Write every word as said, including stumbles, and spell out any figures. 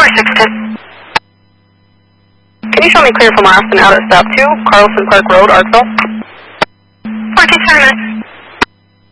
six ten. Can you show me clear from Austin out at stop two, Carlson Park Road, Artsville? fourteen, seven minutes.